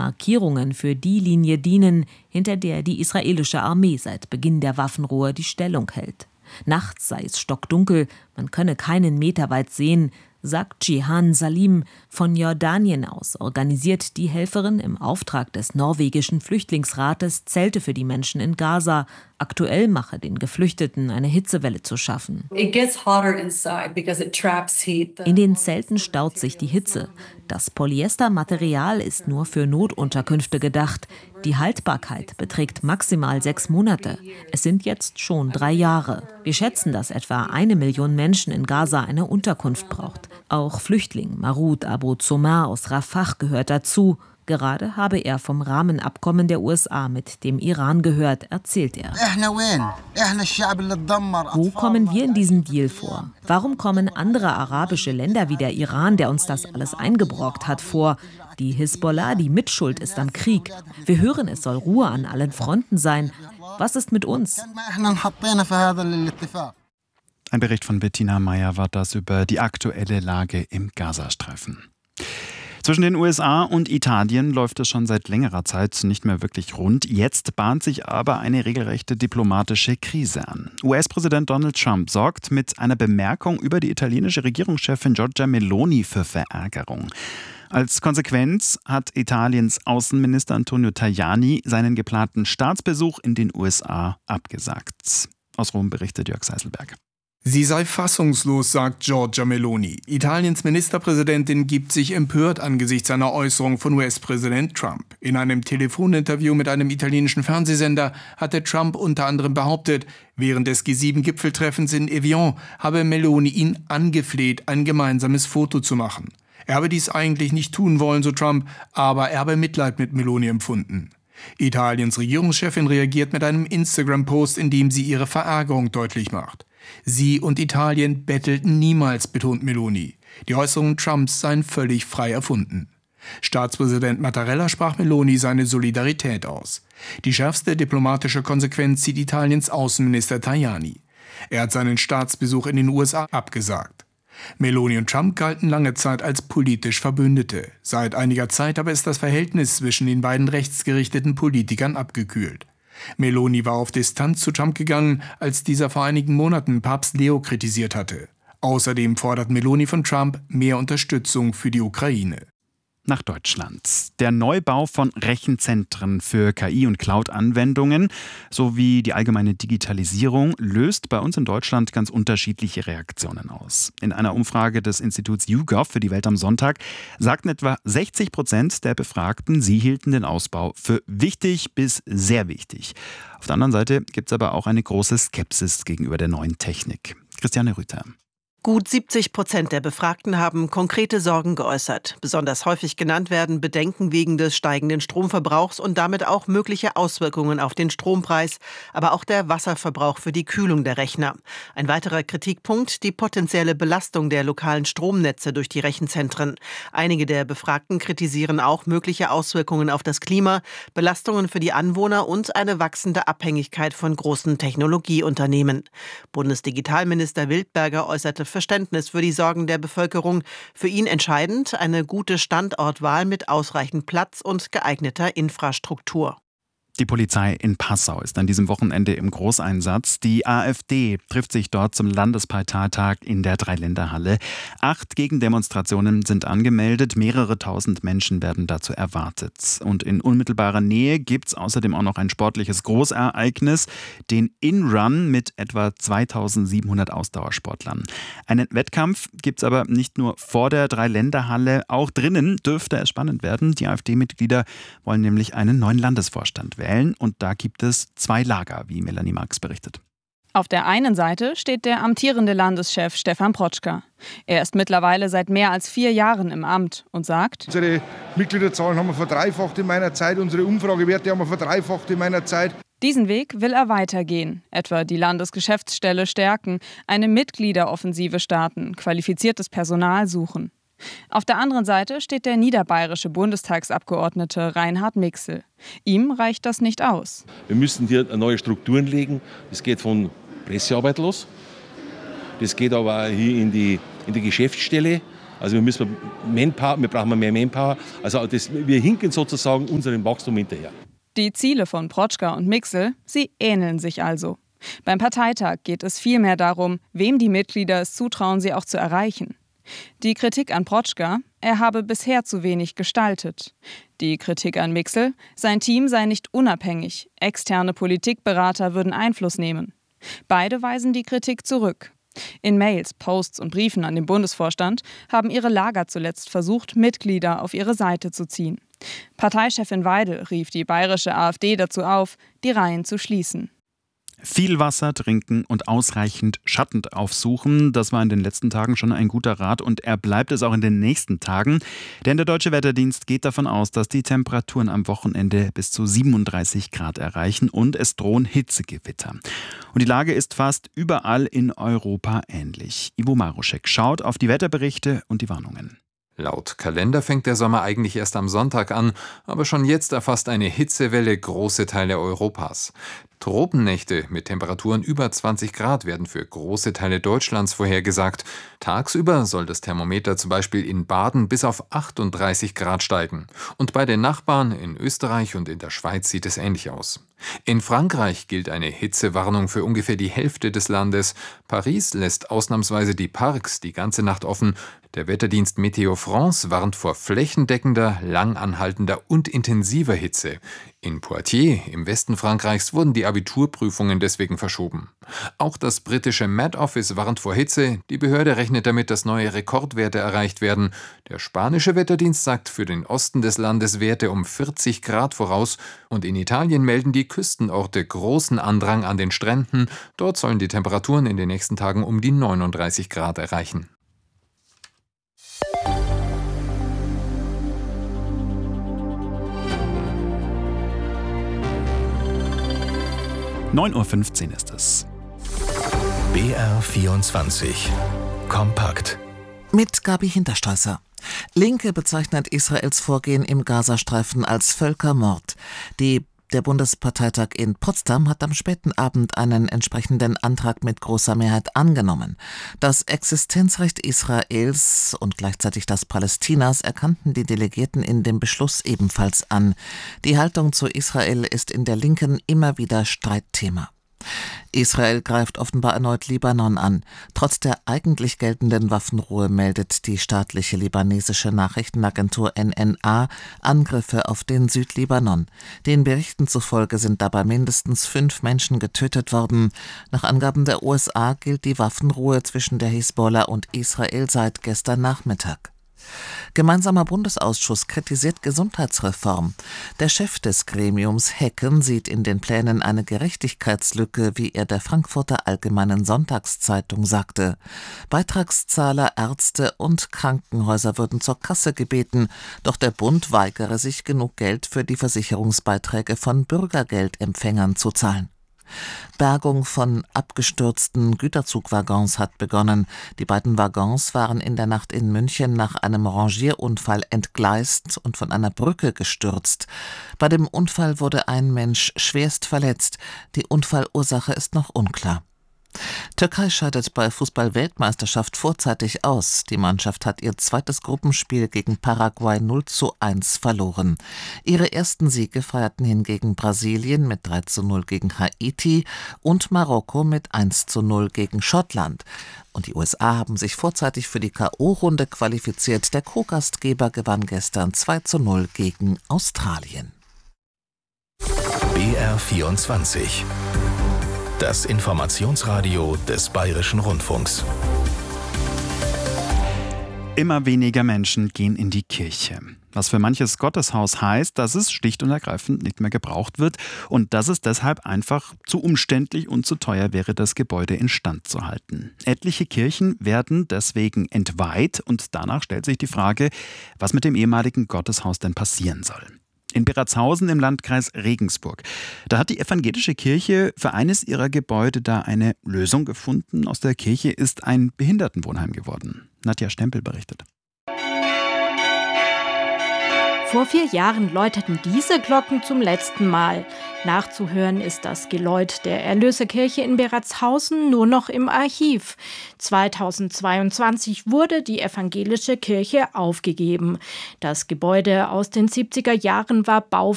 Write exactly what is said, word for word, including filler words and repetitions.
Markierungen für die Linie dienen, hinter der die israelische Armee seit Beginn der Waffenruhe die Stellung hält. Nachts sei es stockdunkel, man könne keinen Meter weit sehen, sagt Jihan Salim. Von Jordanien aus organisiert die Helferin im Auftrag des norwegischen Flüchtlingsrates Zelte für die Menschen in Gaza. Aktuell mache den Geflüchteten eine Hitzewelle zu schaffen. In den Zelten staut sich die Hitze. Das Polyestermaterial ist nur für Notunterkünfte gedacht. Die Haltbarkeit beträgt maximal sechs Monate. Es sind jetzt schon drei Jahre. Wir schätzen, dass etwa eine Million Menschen in Gaza eine Unterkunft braucht. Auch Flüchtling Mahmoud Abu Zomar aus Rafah gehört dazu. Gerade habe er vom Rahmenabkommen der U S A mit dem Iran gehört, erzählt er. Wo kommen wir in diesem Deal vor? Warum kommen andere arabische Länder wie der Iran, der uns das alles eingebrockt hat, vor? Die Hisbollah, die Mitschuld ist am Krieg. Wir hören, es soll Ruhe an allen Fronten sein. Was ist mit uns? Ein Bericht von Bettina Meyer war das über die aktuelle Lage im Gazastreifen. Zwischen den U S A und Italien läuft es schon seit längerer Zeit nicht mehr wirklich rund. Jetzt bahnt sich aber eine regelrechte diplomatische Krise an. U S-Präsident Donald Trump sorgt mit einer Bemerkung über die italienische Regierungschefin Giorgia Meloni für Verärgerung. Als Konsequenz hat Italiens Außenminister Antonio Tajani seinen geplanten Staatsbesuch in den U S A abgesagt. Aus Rom berichtet Jörg Seiselberg. Sie sei fassungslos, sagt Giorgia Meloni. Italiens Ministerpräsidentin gibt sich empört angesichts einer Äußerung von U S-Präsident Trump. In einem Telefoninterview mit einem italienischen Fernsehsender hatte Trump unter anderem behauptet, während des G sieben Gipfeltreffens in Evian habe Meloni ihn angefleht, ein gemeinsames Foto zu machen. Er habe dies eigentlich nicht tun wollen, so Trump, aber er habe Mitleid mit Meloni empfunden. Italiens Regierungschefin reagiert mit einem Instagram-Post, in dem sie ihre Verärgerung deutlich macht. Sie und Italien bettelten niemals, betont Meloni. Die Äußerungen Trumps seien völlig frei erfunden. Staatspräsident Mattarella sprach Meloni seine Solidarität aus. Die schärfste diplomatische Konsequenz zieht Italiens Außenminister Tajani. Er hat seinen Staatsbesuch in den U S A abgesagt. Meloni und Trump galten lange Zeit als politisch Verbündete. Seit einiger Zeit aber ist das Verhältnis zwischen den beiden rechtsgerichteten Politikern abgekühlt. Meloni war auf Distanz zu Trump gegangen, als dieser vor einigen Monaten Papst Leo kritisiert hatte. Außerdem fordert Meloni von Trump mehr Unterstützung für die Ukraine. Nach Deutschland. Der Neubau von Rechenzentren für K I- und Cloud-Anwendungen sowie die allgemeine Digitalisierung löst bei uns in Deutschland ganz unterschiedliche Reaktionen aus. In einer Umfrage des Instituts YouGov für die Welt am Sonntag sagten etwa sechzig Prozent der Befragten, sie hielten den Ausbau für wichtig bis sehr wichtig. Auf der anderen Seite gibt es aber auch eine große Skepsis gegenüber der neuen Technik. Christiane Rüther. Gut siebzig Prozent der Befragten haben konkrete Sorgen geäußert. Besonders häufig genannt werden Bedenken wegen des steigenden Stromverbrauchs und damit auch mögliche Auswirkungen auf den Strompreis, aber auch der Wasserverbrauch für die Kühlung der Rechner. Ein weiterer Kritikpunkt, die potenzielle Belastung der lokalen Stromnetze durch die Rechenzentren. Einige der Befragten kritisieren auch mögliche Auswirkungen auf das Klima, Belastungen für die Anwohner und eine wachsende Abhängigkeit von großen Technologieunternehmen. Bundesdigitalminister Wildberger äußerte Verständnis für die Sorgen der Bevölkerung. Für ihn entscheidend eine gute Standortwahl mit ausreichend Platz und geeigneter Infrastruktur. Die Polizei in Passau ist an diesem Wochenende im Großeinsatz. Die AfD trifft sich dort zum Landesparteitag in der Dreiländerhalle. Acht Gegendemonstrationen sind angemeldet. Mehrere tausend Menschen werden dazu erwartet. Und in unmittelbarer Nähe gibt es außerdem auch noch ein sportliches Großereignis, den In-Run mit etwa zweitausendsiebenhundert Ausdauersportlern. Einen Wettkampf gibt es aber nicht nur vor der Dreiländerhalle, auch drinnen dürfte es spannend werden. Die AfD-Mitglieder wollen nämlich einen neuen Landesvorstand wählen. Und da gibt es zwei Lager, wie Melanie Marx berichtet. Auf der einen Seite steht der amtierende Landeschef Stefan Protschka. Er ist mittlerweile seit mehr als vier Jahren im Amt und sagt: Unsere Mitgliederzahlen haben wir verdreifacht in meiner Zeit, unsere Umfragewerte haben wir verdreifacht in meiner Zeit. Diesen Weg will er weitergehen, etwa die Landesgeschäftsstelle stärken, eine Mitgliederoffensive starten, qualifiziertes Personal suchen. Auf der anderen Seite steht der niederbayerische Bundestagsabgeordnete Reinhard Mixel. Ihm reicht das nicht aus. Wir müssen hier neue Strukturen legen. Das geht von Pressearbeit los. Das geht aber auch hier in die, in die Geschäftsstelle. Also wir müssen Manpower, wir brauchen mehr Manpower. Also das, wir hinken sozusagen unserem Wachstum hinterher. Die Ziele von Protschka und Mixel, sie ähneln sich also. Beim Parteitag geht es vielmehr darum, wem die Mitglieder es zutrauen, sie auch zu erreichen. Die Kritik an Protschka, er habe bisher zu wenig gestaltet. Die Kritik an Mixel, sein Team sei nicht unabhängig, externe Politikberater würden Einfluss nehmen. Beide weisen die Kritik zurück. In Mails, Posts und Briefen an den Bundesvorstand haben ihre Lager zuletzt versucht, Mitglieder auf ihre Seite zu ziehen. Parteichefin Weidel rief die bayerische AfD dazu auf, die Reihen zu schließen. Viel Wasser trinken und ausreichend Schatten aufsuchen, das war in den letzten Tagen schon ein guter Rat und er bleibt es auch in den nächsten Tagen. Denn der Deutsche Wetterdienst geht davon aus, dass die Temperaturen am Wochenende bis zu siebenunddreißig Grad erreichen und es drohen Hitzegewitter. Und die Lage ist fast überall in Europa ähnlich. Ivo Maruschek schaut auf die Wetterberichte und die Warnungen. Laut Kalender fängt der Sommer eigentlich erst am Sonntag an, aber schon jetzt erfasst eine Hitzewelle große Teile Europas. Tropennächte mit Temperaturen über zwanzig Grad werden für große Teile Deutschlands vorhergesagt. Tagsüber soll das Thermometer zum Beispiel in Baden bis auf achtunddreißig Grad steigen. Und bei den Nachbarn in Österreich und in der Schweiz sieht es ähnlich aus. In Frankreich gilt eine Hitzewarnung für ungefähr die Hälfte des Landes. Paris lässt ausnahmsweise die Parks die ganze Nacht offen. Der Wetterdienst Météo France warnt vor flächendeckender, langanhaltender und intensiver Hitze. In Poitiers, im Westen Frankreichs, wurden die Abiturprüfungen deswegen verschoben. Auch das britische Met Office warnt vor Hitze. Die Behörde rechnet damit, dass neue Rekordwerte erreicht werden. Der spanische Wetterdienst sagt für den Osten des Landes Werte um vierzig Grad voraus. Und in Italien melden die Küstenorte großen Andrang an den Stränden. Dort sollen die Temperaturen in den nächsten Tagen um die neununddreißig Grad erreichen. neun Uhr fünfzehn ist es. B R vierundzwanzig. Kompakt. Mit Gabi Hinterstreusser. Linke bezeichnet Israels Vorgehen im Gazastreifen als Völkermord. Die Der Bundesparteitag in Potsdam hat am späten Abend einen entsprechenden Antrag mit großer Mehrheit angenommen. Das Existenzrecht Israels und gleichzeitig das Palästinas erkannten die Delegierten in dem Beschluss ebenfalls an. Die Haltung zu Israel ist in der Linken immer wieder Streitthema. Israel greift offenbar erneut Libanon an. Trotz der eigentlich geltenden Waffenruhe meldet die staatliche libanesische Nachrichtenagentur N N A Angriffe auf den Südlibanon. Den Berichten zufolge sind dabei mindestens fünf Menschen getötet worden. Nach Angaben der U S A gilt die Waffenruhe zwischen der Hisbollah und Israel seit gestern Nachmittag. Gemeinsamer Bundesausschuss kritisiert Gesundheitsreform. Der Chef des Gremiums Hecken sieht in den Plänen eine Gerechtigkeitslücke, wie er der Frankfurter Allgemeinen Sonntagszeitung sagte. Beitragszahler, Ärzte und Krankenhäuser würden zur Kasse gebeten, doch der Bund weigere sich, genug Geld für die Versicherungsbeiträge von Bürgergeldempfängern zu zahlen. Bergung von abgestürzten Güterzugwaggons hat begonnen. Die beiden Waggons waren in der Nacht in München nach einem Rangierunfall entgleist und von einer Brücke gestürzt. Bei dem Unfall wurde ein Mensch schwerst verletzt. Die Unfallursache ist noch unklar. Türkei scheidet bei Fußball-Weltmeisterschaft vorzeitig aus. Die Mannschaft hat ihr zweites Gruppenspiel gegen Paraguay null zu eins verloren. Ihre ersten Siege feierten hingegen Brasilien mit drei zu null gegen Haiti und Marokko mit eins zu null gegen Schottland. Und die U S A haben sich vorzeitig für die K O-Runde qualifiziert. Der Co-Gastgeber gewann gestern zwei zu null gegen Australien. B R vierundzwanzig. Das Informationsradio des Bayerischen Rundfunks. Immer weniger Menschen gehen in die Kirche. Was für manches Gotteshaus heißt, dass es schlicht und ergreifend nicht mehr gebraucht wird und dass es deshalb einfach zu umständlich und zu teuer wäre, das Gebäude instand zu halten. Etliche Kirchen werden deswegen entweiht und danach stellt sich die Frage, was mit dem ehemaligen Gotteshaus denn passieren soll. In Beratshausen im Landkreis Regensburg. Da hat die evangelische Kirche für eines ihrer Gebäude da eine Lösung gefunden. Aus der Kirche ist ein Behindertenwohnheim geworden. Nadja Stempel berichtet. Vor vier Jahren läuteten diese Glocken zum letzten Mal. Nachzuhören ist das Geläut der Erlöserkirche in Beratshausen nur noch im Archiv. zweitausendzweiundzwanzig wurde die evangelische Kirche aufgegeben. Das Gebäude aus den siebziger Jahren war baufällig